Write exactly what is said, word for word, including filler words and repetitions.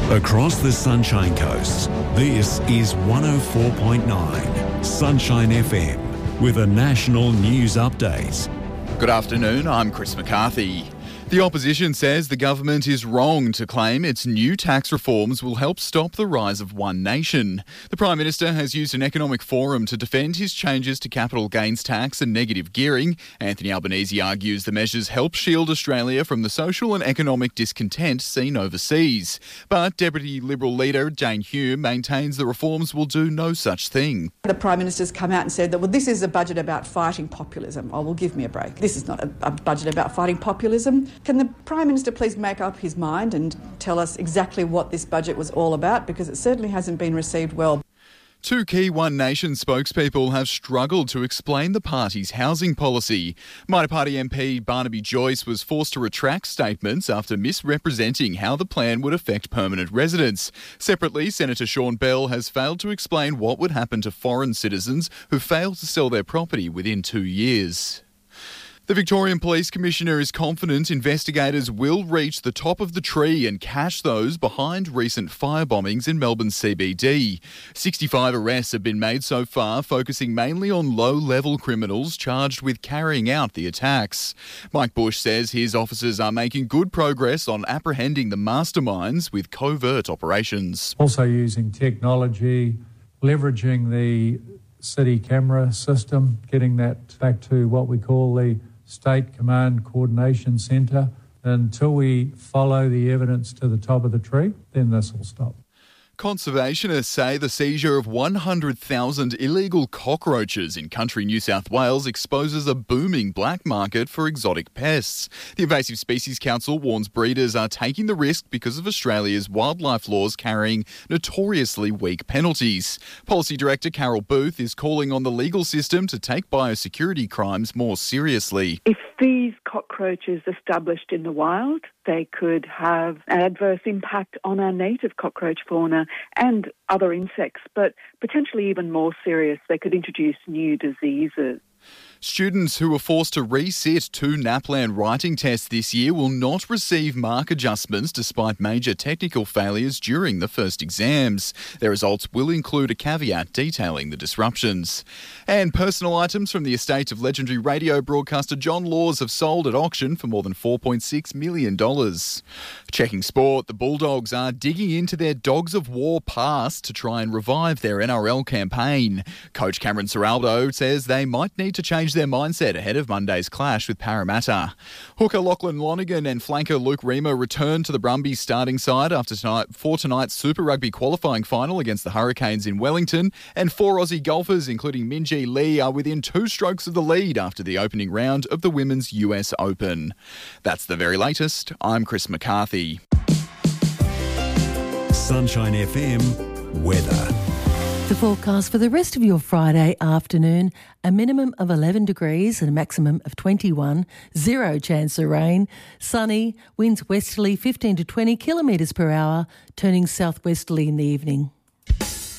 Across the Sunshine Coast, this is one oh four point nine Sunshine F M with a national news update. Good afternoon, I'm Chris McCarthy. The opposition says the government is wrong to claim its new tax reforms will help stop the rise of one nation. The Prime Minister has used an economic forum to defend his changes to capital gains tax and negative gearing. Anthony Albanese argues the measures help shield Australia from the social and economic discontent seen overseas. But Deputy Liberal leader Jane Hume maintains the reforms will do no such thing. The Prime Minister's come out and said that, well, this is a budget about fighting populism. Oh, well, give me a break. This is not a, a budget about fighting populism. Can the Prime Minister please make up his mind and tell us exactly what this budget was all about? Because it certainly hasn't been received well. Two key One Nation spokespeople have struggled to explain the party's housing policy. Minor Party M P Barnaby Joyce was forced to retract statements after misrepresenting how the plan would affect permanent residents. Separately, Senator Sean Bell has failed to explain what would happen to foreign citizens who fail to sell their property within two years. The Victorian Police Commissioner is confident investigators will reach the top of the tree and catch those behind recent fire bombings in Melbourne C B D. sixty-five arrests have been made so far, focusing mainly on low-level criminals charged with carrying out the attacks. Mike Bush says his officers are making good progress on apprehending the masterminds with covert operations. Also using technology, leveraging the city camera system, getting that back to what we call the State Command Coordination Centre. Until we follow the evidence to the top of the tree, then this will stop. Conservationists say the seizure of one hundred thousand illegal cockroaches in country New South Wales exposes a booming black market for exotic pests. The Invasive Species Council warns breeders are taking the risk because of Australia's wildlife laws carrying notoriously weak penalties. Policy Director Carol Booth is calling on the legal system to take biosecurity crimes more seriously. If these cockroaches established in the wild, they could have an adverse impact on our native cockroach fauna and other insects, but potentially even more serious, they could introduce new diseases. Students who were forced to resit two NAPLAN writing tests this year will not receive mark adjustments despite major technical failures during the first exams. Their results will include a caveat detailing the disruptions. And personal items from the estate of legendary radio broadcaster John Laws have sold at auction for more than four point six million dollars. Checking sport, the Bulldogs are digging into their Dogs of War past to try and revive their N R L campaign. Coach Cameron Ciraldo says they might need to change their mindset ahead of Monday's clash with Parramatta. Hooker Lachlan Lonergan and flanker Luke Rima return to the Brumbies starting side after tonight for tonight's Super Rugby qualifying final against the Hurricanes in Wellington, and four Aussie golfers, including Minjee Lee, are within two strokes of the lead after the opening round of the Women's U S Open. That's the very latest. I'm Chris McCarthy. Sunshine F M weather. The forecast for the rest of your Friday afternoon, a minimum of eleven degrees and a maximum of twenty-one, zero chance of rain, sunny, winds westerly fifteen to twenty kilometres per hour, turning southwesterly in the evening.